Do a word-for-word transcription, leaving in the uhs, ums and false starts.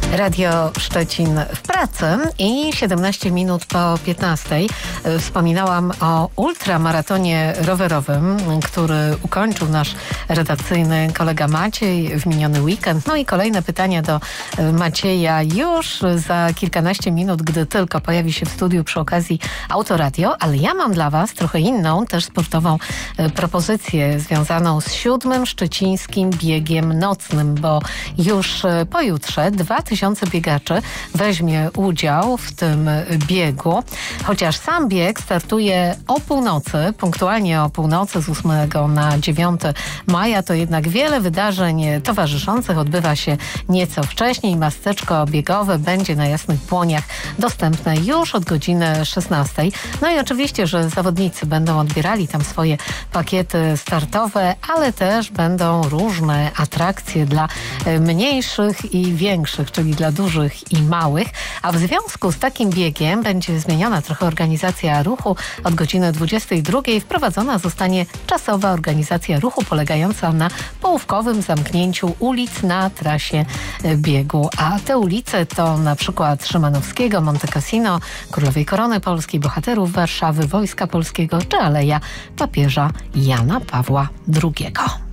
Radio Szczecin w pracy i siedemnaście minut po piętnastej wspominałam o ultramaratonie rowerowym, który ukończył nasz redakcyjny kolega Maciej w miniony weekend. No i kolejne pytania do Macieja już za kilkanaście minut, gdy tylko pojawi się w studiu przy okazji Autoradio, ale ja mam dla Was trochę inną, też sportową propozycję związaną z siódmym szczecińskim biegiem nocnym, bo już pojutrze dwa tysiące biegaczy weźmie udział w tym biegu. Chociaż sam bieg startuje o północy, punktualnie o północy z ósmego na dziewiątego maja, to jednak wiele wydarzeń towarzyszących odbywa się nieco wcześniej. Miasteczko biegowe będzie na Jasnych Płoniach dostępne już od godziny szesnastej. No i oczywiście, że zawodnicy będą odbierali tam swoje pakiety startowe, ale też będą różne atrakcje dla mniejszych i większych, czyli dla dużych i małych. A w związku z takim biegiem będzie zmieniona trochę organizacja ruchu. Od godziny dwudziestej drugiej wprowadzona zostanie czasowa organizacja ruchu polegająca na połówkowym zamknięciu ulic na trasie biegu. A te ulice to na przykład Szymanowskiego, Monte Cassino, Królowej Korony Polskiej, Bohaterów Warszawy, Wojska Polskiego czy Aleja Papieża Jana Pawła drugiego.